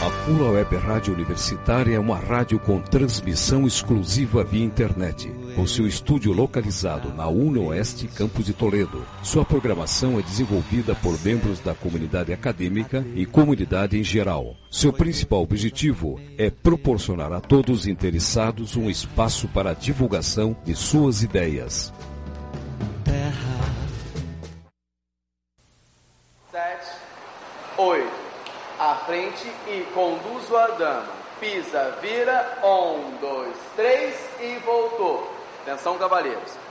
A Pula Web Rádio Universitária é uma rádio com transmissão exclusiva via internet, com seu estúdio localizado na UNOeste, Campus de Toledo. Sua programação é desenvolvida por membros da comunidade acadêmica e comunidade em geral. Seu principal objetivo é proporcionar a todos os interessados um espaço para a divulgação de suas ideias. 7, 8. À frente e conduzo a dama. Pisa, vira, 1, 2, 3 e voltou. Atenção, cavalheiros.